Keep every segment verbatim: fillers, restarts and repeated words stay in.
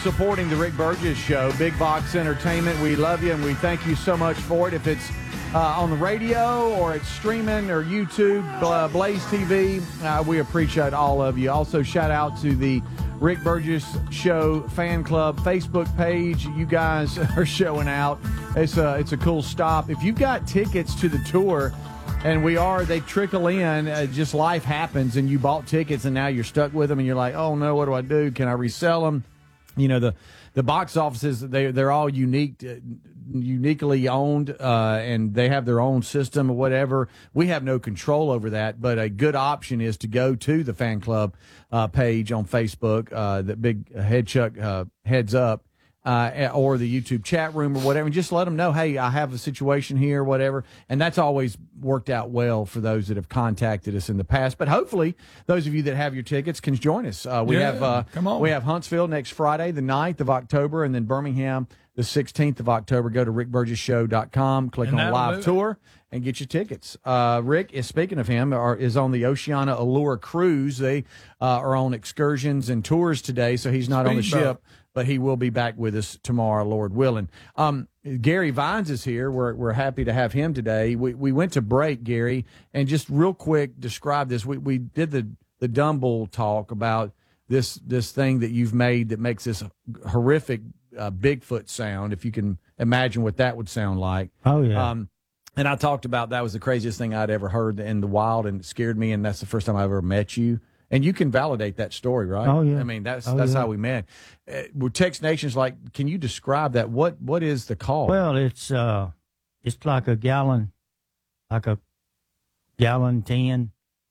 supporting the Rick Burgess Show, Big Box Entertainment. We love you, and we thank you so much for it. If it's uh, on the radio or it's streaming or YouTube, uh, Blaze T V, uh, we appreciate all of you. Also, shout out to the Rick Burgess Show fan club Facebook page. You guys are showing out. It's a, it's a cool stop. If you've got tickets to the tour, and we are, they trickle in, uh, just life happens, and you bought tickets, and now you're stuck with them, and you're like, oh, no, what do I do? Can I resell them? You know, the, the box offices, they, they're all unique, uh, uniquely owned, uh, and they have their own system or whatever. We have no control over that, but a good option is to go to the fan club uh, page on Facebook, uh, the big head chuck uh, heads up, Uh, or the YouTube chat room or whatever, and just let them know, hey, I have a situation here, whatever. And that's always worked out well for those that have contacted us in the past. But hopefully, those of you that have your tickets can join us. Uh, we yeah, have uh, come on. We have Huntsville next Friday, the ninth of October, and then Birmingham the sixteenth of October. Go to rick burgess show dot com, click And on live tour, and get your tickets. Uh, Rick, is speaking of him, are, is on the Oceana Allure cruise. They uh, are on excursions and tours today, so he's not on the ship. But he will be back with us tomorrow, Lord willing. Um, Gary Vines is here. We're we're happy to have him today. We we went to break, Gary, and just real quick describe this. We we did the the Dumble talk about this this thing that you've made that makes this horrific uh, Bigfoot sound. If you can imagine what that would sound like. Oh yeah. Um, and I talked about that was the craziest thing I'd ever heard in the wild, and it scared me. And that's the first time I ever met you. And you can validate that story, right? Oh yeah. I mean, that's oh, that's yeah. how we met. Uh, we're Text Nation's like, can you describe that? What what is the call? Well, it's uh, it's like a gallon, like a gallon tin,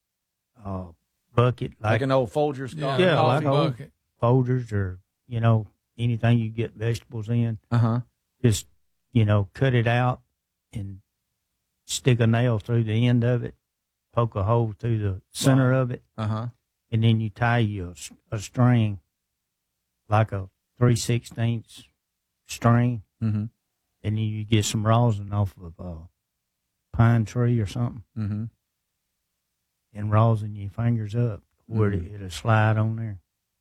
uh, bucket, like, like, an old Folgers. Yeah, yeah, coffee like old bucket. Folgers or you know anything you get vegetables in. Uh huh. Just you know, cut it out and stick a nail through the end of it, poke a hole through the center Wow. of it. Uh huh. And then you tie you a, a string, like a three sixteenths string, Mm-hmm. and then you get some rosin off of a pine tree or something, Mm-hmm. and rosin your fingers up where Mhm. it, it'll slide on there.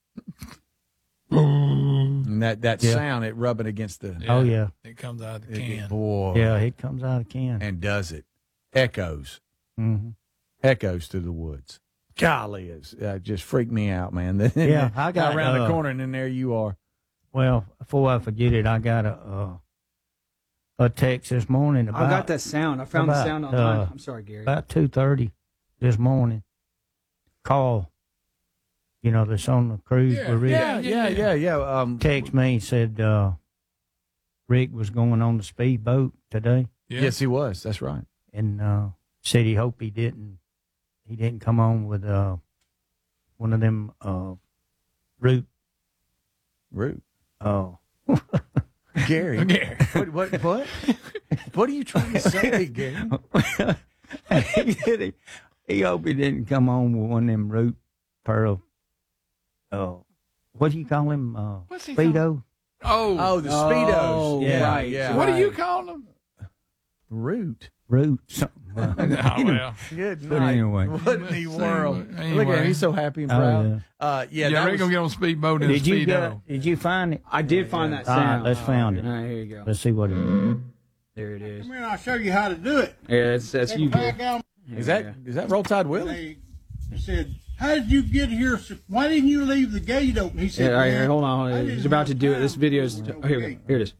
And that that Yeah. sound, it rubbing against the Yeah. Oh yeah, It comes out of the it- can. boy, yeah, it comes out of can. and does it echoes hmm echoes through the woods. Golly, it's uh, just freaked me out, man. Yeah, I got, around the uh, corner, and then there you are. Well, before I forget it, I got a uh, a text this morning about I got that sound. I found the about, sound online. uh, I'm sorry, Gary. about two thirty this morning. Call, you know, that's on the cruise Yeah, with Rick. Yeah, yeah, yeah, yeah. Um, Text me, said uh, Rick was going on the speedboat today, Yeah. Yes, he was. That's right. and uh, said he hoped he didn't he didn't come on with uh, one of them uh, root. Root. Oh, Gary. Gary. What, what, what? What are you trying to say, Gary? he said he, he hoped he didn't come on with one of them root pearl. Oh, what do you call him? Uh, What's he Speedo. Oh, Oh, the Speedos. Oh, yeah, right. yeah. what right. do you call them? Root. Root. Something. Uh, Oh, well. Good But night. anyway. What in the world? Anyway. Look at him. He's so happy and Oh, proud. yeah. Uh, yeah, Yeah, that Rick was, gonna get on speedboat in a Did you speedo. get, Did you find it? I did find that All right, sound. let's find it. All right, here you go. Let's see what it is. There it is. Come here, I'll show you how to do it. Yeah, that's, that's you, Back Gary. out. is that is that Roll Tide Willie? They said, "How did you get here? So- Why didn't you leave the gate open?" He Yeah, said, all right, here, "Man, hold on. Hold I on. didn't He's about have to do it. This time video's. to Oh, here, we gate." go. Here it is.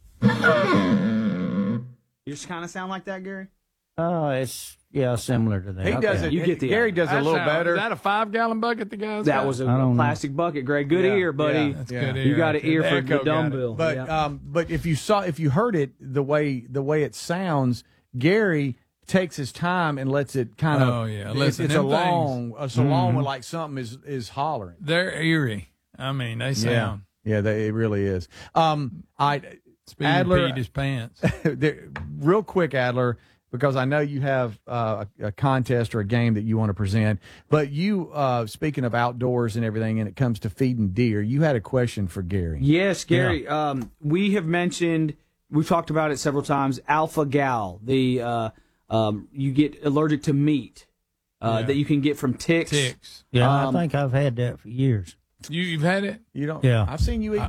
You just kind of sound like that, Gary? Oh, it's yeah, similar to that. He does Okay. it. You get the Gary idea. does it a That little sound- better. Is that a five gallon bucket the guy's That got? was a, I don't know. plastic bucket, Greg. Good Yeah, ear, buddy. yeah. That's Yeah. good ear. You got right an ear there. for Echo the got it. dumbbell. But Yeah. um, but if you saw if you heard it the way the way it sounds, Gary takes his time and lets it kind of. Oh, yeah. It's, Listen, it's a them things- long. It's a long one, like something is is hollering. They're eerie. I mean, they sound. Yeah, yeah, they, it really is. Um, I Speedy Adler- peed his pants. there- real quick, Adler, because I know you have uh, a, a contest or a game that you want to present. But you, uh, speaking of outdoors and everything, and it comes to feeding deer, you had a question for Gary. Yes, Gary. Um, we have mentioned, we've talked about it several times, Alpha Gal. The uh, um, you get allergic to meat uh, Yeah. that you can get from ticks. Ticks. Yeah, Um, I think I've had that for years. You, you've had it? You don't. Yeah. I've seen you eat